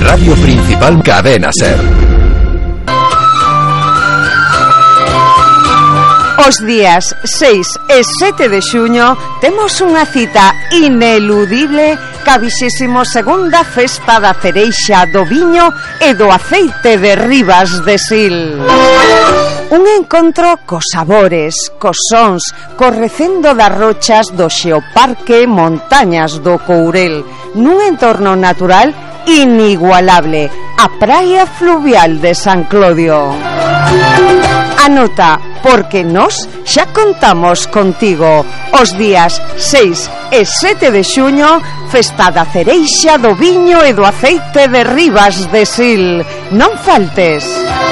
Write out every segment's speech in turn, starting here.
Radio Principal Cadena Ser. Os días 6 e 7 de xuño temos unha cita ineludible ca 22ª Festa da Cereixa, do Viño e do Aceite de Ribas de Sil. Un encontro cos sabores, cos sons, cos recendo das rochas do Xeoparque Montañas do Courel, nun entorno natural inigualable, a praia fluvial de San Clodio. Anota, porque nós xa contamos contigo. Os días 6 e 7 de xuño, Festa da Cereixa, do Viño e do Aceite de Ribas de Sil. Non faltes.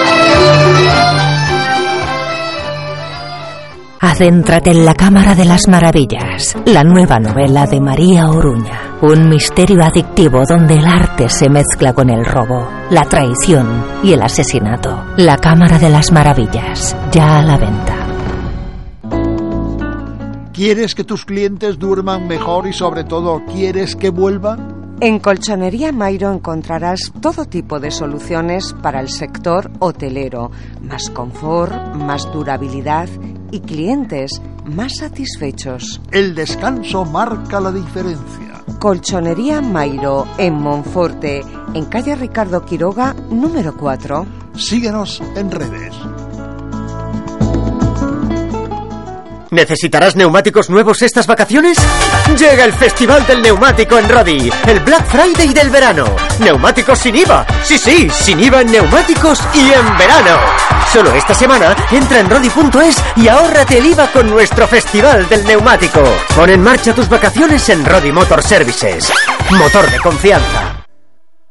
Adéntrate en la Cámara de las Maravillas, la nueva novela de María Oruña. Un misterio adictivo donde el arte se mezcla con el robo, la traición y el asesinato. La Cámara de las Maravillas, ya a la venta. ¿Quieres que tus clientes duerman mejor y sobre todo quieres que vuelvan? En Colchonería Mairo encontrarás todo tipo de soluciones para el sector hotelero. Más confort, más durabilidad y clientes más satisfechos. El descanso marca la diferencia. Colchonería Mairo, en Monforte, en calle Ricardo Quiroga, número 4. Síguenos en redes. ¿Necesitarás neumáticos nuevos estas vacaciones? Llega el Festival del Neumático en Rodi, el Black Friday del verano. Neumáticos sin IVA. Sí, sin IVA en neumáticos y en verano. Solo esta semana entra en rodi.es y ahórrate el IVA con nuestro Festival del Neumático. Pon en marcha tus vacaciones en Rodi Motor Services. Motor de confianza.